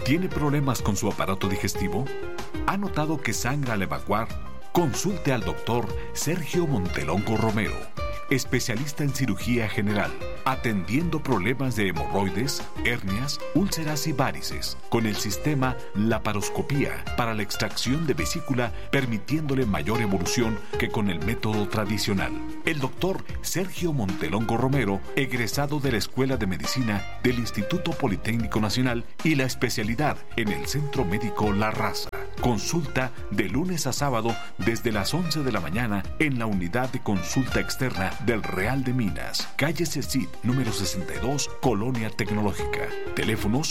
¿Tiene problemas con su aparato digestivo? ¿Ha notado que sangra al evacuar? Consulte al doctor Sergio Montelongo Romero, especialista en cirugía general, atendiendo problemas de hemorroides, hernias, úlceras y varices, con el sistema laparoscopía para la extracción de vesícula, permitiéndole mayor evolución que con el método tradicional. El doctor Sergio Montelongo Romero, egresado de la Escuela de Medicina del Instituto Politécnico Nacional y la especialidad en el Centro Médico La Raza. Consulta de lunes a sábado desde las 11 de la mañana en la unidad de consulta externa del Real de Minas, calle Cecit, número 62, Colonia Tecnológica. Teléfonos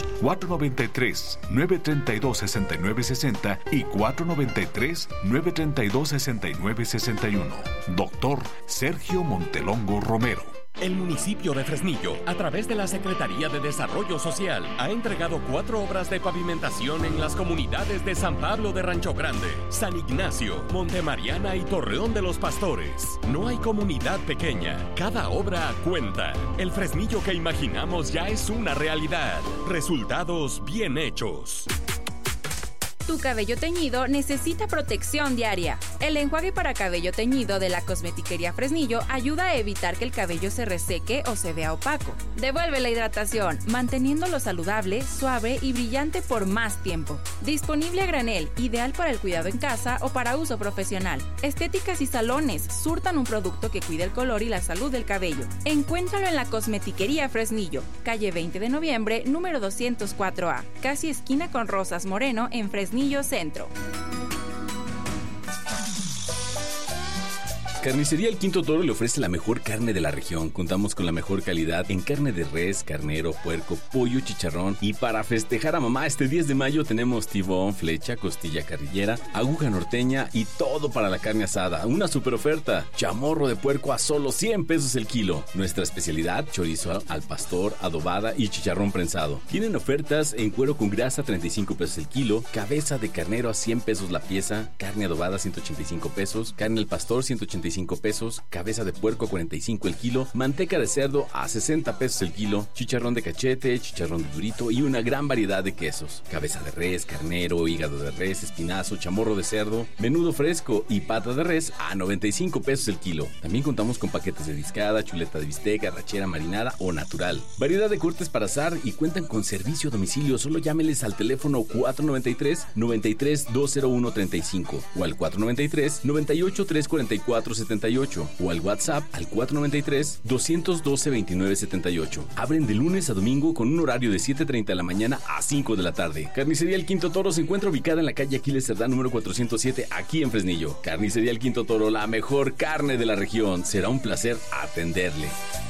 493-932-6960 y 493-932-6961. Doctor Sergio Montelongo Romero. El municipio de Fresnillo, a través de la Secretaría de Desarrollo Social, ha entregado 4 obras de pavimentación en las comunidades de San Pablo de Rancho Grande, San Ignacio, Montemariana y Torreón de los Pastores. No hay comunidad pequeña, cada obra cuenta. El Fresnillo que imaginamos ya es una realidad. Resultados bien hechos. Tu cabello teñido necesita protección diaria. El enjuague para cabello teñido de la Cosmetiquería Fresnillo ayuda a evitar que el cabello se reseque o se vea opaco. Devuelve la hidratación, manteniéndolo saludable, suave y brillante por más tiempo. Disponible a granel, ideal para el cuidado en casa o para uso profesional. Estéticas y salones surtan un producto que cuide el color y la salud del cabello. Encuéntralo en la Cosmetiquería Fresnillo, calle 20 de noviembre, número 204A, casi esquina con Rosas Moreno en Fresnillo Centro. Carnicería El Quinto Toro le ofrece la mejor carne de la región. Contamos con la mejor calidad en carne de res, carnero, puerco, pollo, chicharrón. Y para festejar a mamá este 10 de mayo tenemos tibón, flecha, costilla carrillera, aguja norteña y todo para la carne asada. Una super oferta. Chamorro de puerco a solo 100 pesos el kilo. Nuestra especialidad, chorizo al pastor, adobada y chicharrón prensado. Tienen ofertas en cuero con grasa, 35 pesos el kilo, cabeza de carnero a 100 pesos la pieza, carne adobada 185 pesos, carne al pastor 185 pesos, cabeza de puerco a 45 el kilo, manteca de cerdo a 60 pesos el kilo, chicharrón de cachete, chicharrón de durito y una gran variedad de quesos. Cabeza de res, carnero, hígado de res, espinazo, chamorro de cerdo, menudo fresco y pata de res a 95 pesos el kilo. También contamos con paquetes de discada, chuleta de bistec, arrachera marinada o natural. Variedad de cortes para asar y cuentan con servicio a domicilio. Solo llámeles al teléfono 493-93-20135 o al 493-98-344-78 o al WhatsApp al 493-212-2978. Abren de lunes a domingo con un horario de 7:30 de la mañana a 5 de la tarde. Carnicería El Quinto Toro se encuentra ubicada en la calle Aquiles Cerdán número 407 aquí en Fresnillo. Carnicería El Quinto Toro, la mejor carne de la región. Será un placer atenderle.